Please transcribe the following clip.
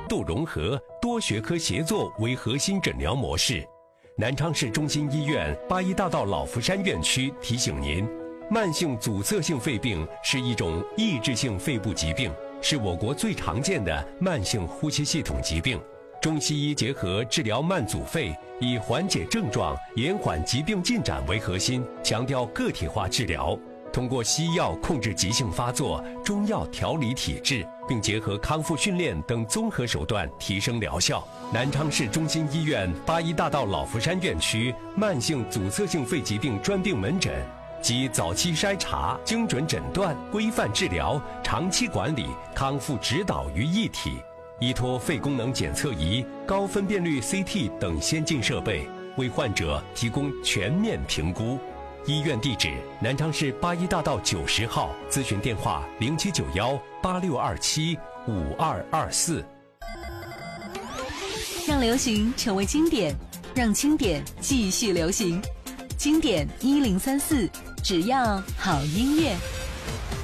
度融合、多学科协作为核心诊疗模式。南昌市中心医院八一大道老福山院区提醒您，慢性阻塞性肺病是一种抑制性肺部疾病，是我国最常见的慢性呼吸系统疾病。中西医结合治疗慢阻肺，以缓解症状、延缓疾病进展为核心，强调个体化治疗。通过西药控制急性发作，中药调理体质，并结合康复训练等综合手段提升疗效。南昌市中心医院八一大道老福山院区慢性阻塞性肺疾病专病门诊，集早期筛查、精准诊断、规范治疗、长期管理、康复指导于一体，依托肺功能检测仪、高分辨率 CT 等先进设备，为患者提供全面评估。医院地址：南昌市八一大道90号，咨询电话079186275224。 让流行成为经典，让经典继续流行。经典1034，只要好音乐。